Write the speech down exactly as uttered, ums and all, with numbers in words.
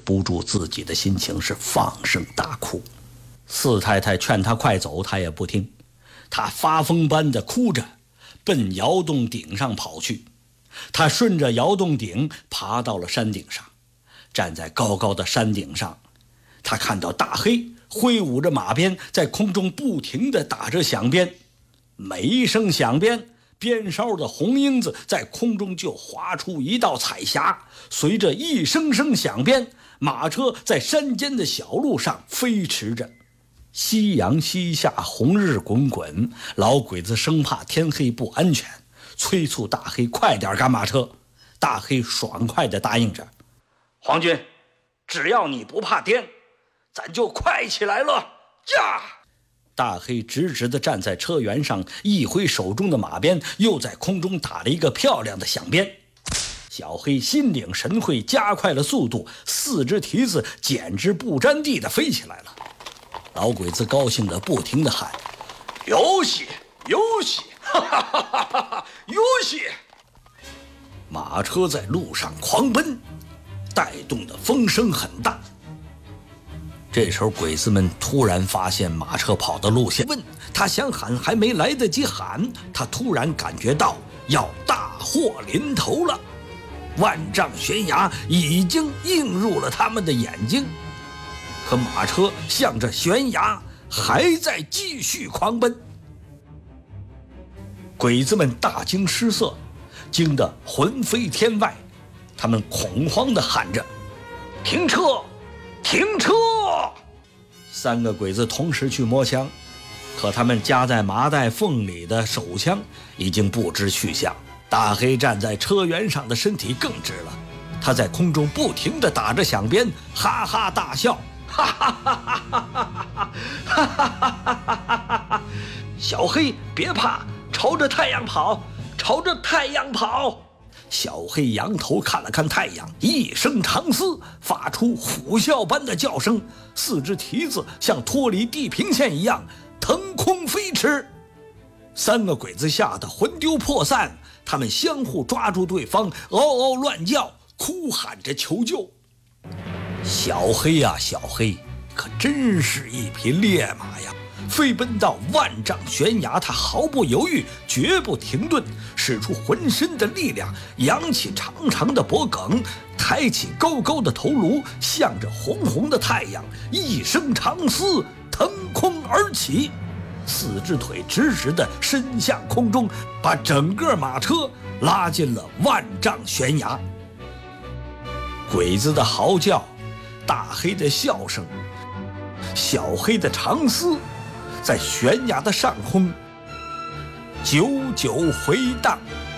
不住自己的心情，是放声大哭。四太太劝他快走，他也不听，他发疯般的哭着奔窑洞顶上跑去。他顺着窑洞顶爬到了山顶上，站在高高的山顶上，他看到大黑挥舞着马鞭在空中不停地打着响鞭，每一声响鞭，鞭梢的红缨子在空中就划出一道彩霞，随着一声声响鞭，马车在山间的小路上飞驰着。夕阳西下，红日滚滚，老鬼子生怕天黑不安全，催促大黑快点赶马车。大黑爽快地答应着：皇军，只要你不怕颠，咱就快起来了呀！大黑直直地站在车辕上，一挥手中的马鞭，又在空中打了一个漂亮的响鞭。小黑心领神会，加快了速度，四只蹄子简直不沾地地飞起来了。老鬼子高兴地不停地喊：有戏有戏，哈哈哈哈哈哈，有戏！马车在路上狂奔，带动的风声很大。这时候鬼子们突然发现马车跑的路线，问他想喊还没来得及喊，他突然感觉到要大祸临头了。万丈悬崖已经映入了他们的眼睛，可马车向着悬崖还在继续狂奔。鬼子们大惊失色，惊得魂飞天外，他们恐慌地喊着：停车停车！三个鬼子同时去摸枪，可他们夹在麻袋缝里的手枪已经不知去向。大黑站在车辕上的身体更直了，他在空中不停地打着响鞭，哈哈大笑，哈哈哈哈哈哈哈哈哈哈！小黑别怕，朝着太阳跑，朝着太阳跑！小黑仰头看了看太阳，一声长嘶，发出虎啸般的叫声，四只蹄子像脱离地平线一样腾空飞驰。三个鬼子吓得魂丢魄散，他们相互抓住对方，嗷嗷乱叫，哭喊着求救。小黑呀、啊、小黑，可真是一匹烈马呀！飞奔到万丈悬崖，他毫不犹豫，绝不停顿，使出浑身的力量，扬起长长的脖颈，抬起高高的头颅，向着红红的太阳一声长嘶，腾空而起，四只腿直直地伸向空中，把整个马车拉进了万丈悬崖。鬼子的嚎叫，大黑的笑声，小黑的长嘶，在悬崖的上空久久回荡。